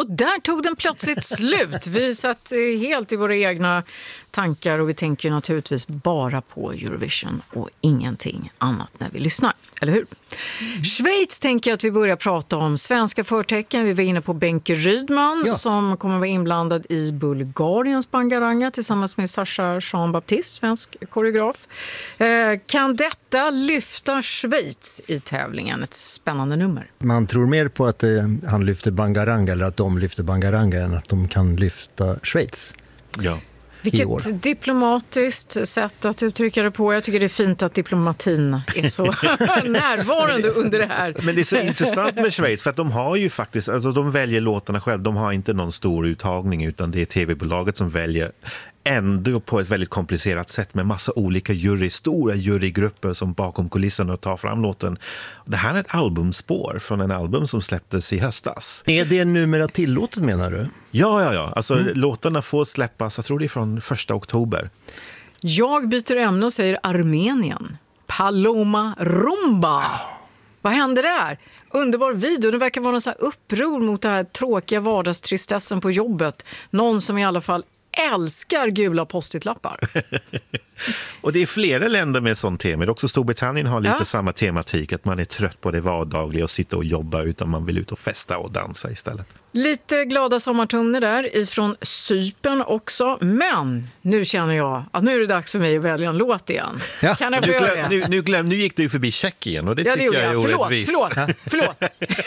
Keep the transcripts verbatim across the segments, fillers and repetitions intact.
Och där tog den plötsligt slut. Vi satt helt i våra egna tankar och vi tänker naturligtvis bara på Eurovision och ingenting annat när vi lyssnar, eller hur? Mm. Schweiz tänker jag att vi börjar prata om svenska förtecken. Vi var inne på Benke Rydman ja. som kommer vara inblandad i Bulgariens Bangaranga tillsammans med Sasha Jean-Baptiste, svensk koreograf. Eh, kan detta lyfta Schweiz i tävlingen? Ett spännande nummer. Man tror mer på att eh, han lyfter Bangaranga eller att de lyfter Bangaranga än att de kan lyfta Schweiz. Ja. Vilket diplomatiskt sätt att uttrycka det på. Jag tycker det är fint att diplomatin är så närvarande under det här. Men det är så intressant med Schweiz för att de har ju faktiskt, alltså de väljer låtarna själv. De har inte någon stor uttagning utan det är tv-bolaget som väljer ändå på ett väldigt komplicerat sätt med massa olika jury, stora jurygrupper som bakom kulisserna tar fram låten. Det här är ett albumspår från en album som släpptes i höstas. Är det numera tillåtet menar du? Ja, ja, ja. Alltså mm. låtarna får släppas, jag tror det är från första oktober. Jag byter ämne och säger Armenien. Paloma Rumba. Vad hände där? Underbar video. Det verkar vara någon sån här uppror mot det här tråkiga vardagstristessen på jobbet. Någon som i alla fall älskar gula post-it-lappar. Och det är flera länder med sån tema. Också Storbritannien har lite ja. samma tematik. Att man är trött på det vardagliga och sitta och jobba utan man vill ut och festa och dansa istället. Lite glada sommartoner där ifrån Cypern också. Men nu känner jag att nu är det dags för mig att välja en låt igen. Ja. Kan jag få nu, göra glöm, det? nu, nu, glöm, nu gick du ju förbi Tjeckien och det ja, tycker det jag är förlåt, orättvist. Förlåt, förlåt.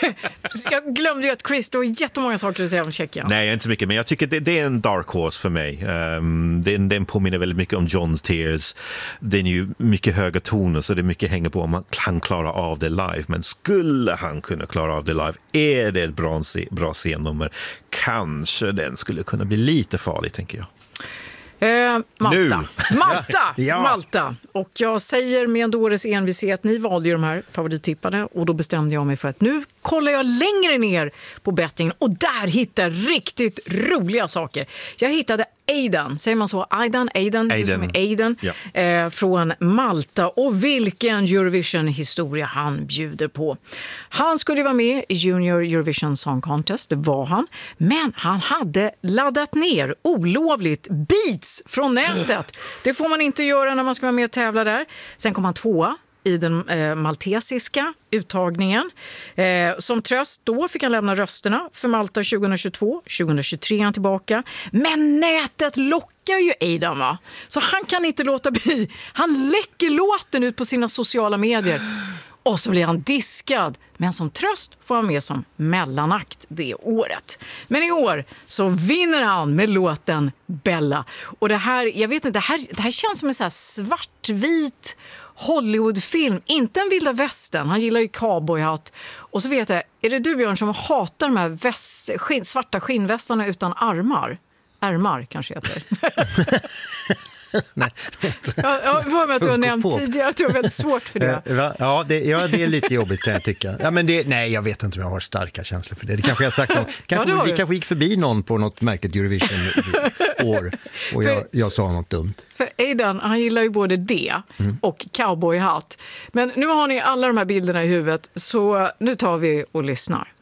Jag glömde ju att Chris då har jättemånga saker att säga om Tjeckien. Nej, inte så mycket. Men jag tycker det, det är en dark horse för mig. Um, den, den påminner väldigt mycket om John's Tears. Den är ju mycket höga toner så det är mycket hänger på om han kan klara av det live. Men skulle han kunna klara av det live, är det ett bra, bra scennummer. Kanske den skulle kunna bli lite farlig, tänker jag. Eh, Malta. Nu. Malta. Ja. Malta. Och jag säger med Dores envishet, ni valde ju de här favorittippade och då bestämde jag mig för att nu kollar jag längre ner på bettingen och där hittar jag riktigt roliga saker. Jag hittade Aidan, säger man så? Aidan, Aidan, Aidan. Som är Aidan Ja. eh, från Malta. Och vilken Eurovision-historia han bjuder på. Han skulle vara med i Junior Eurovision Song Contest, det var han. Men han hade laddat ner olovligt beats från nätet. Det får man inte göra när man ska vara med och tävla där. Sen kom han tvåa i den eh, maltesiska uttagningen. Eh, som tröst då fick han lämna rösterna för Malta tjugohundratjugotvå. tjugohundratjugotre är han tillbaka. Men nätet lockar ju Aidan, va? Så han kan inte låta bli. Han läcker låten ut på sina sociala medier. Och så blir han diskad. Men som tröst får han med som mellanakt det året. Men i år så vinner han med låten Bella. Och det här, jag vet inte, det här, det här känns som en så här svartvit Hollywoodfilm. Inte en vilda västern. Han gillar ju cowboyhatt. Och så vet jag, är det du Björn som hatar de här väst, skin, svarta skinnvästarna utan armar? Ärmar kanske heter. Nej. Ja, jag var med att du har nämnt tidigare att du har väldigt svårt för det. Ja, det, ja, det är lite jobbigt kan jag tycka. Ja, men det, nej, jag vet inte om jag har starka känslor för det. Det kanske jag sagt någon. Kanske, ja, vi kanske gick förbi någon på något märkligt Eurovision-år och jag, jag sa något dumt. För Aidan, han gillar ju både det mm. och cowboyhatt. Men nu har ni alla de här bilderna i huvudet så nu tar vi och lyssnar.